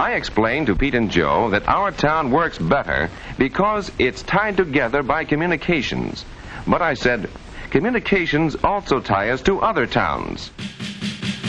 I explained to Pete and Joe that our town works better because it's tied together by communications. But I said, communications also tie us to other towns.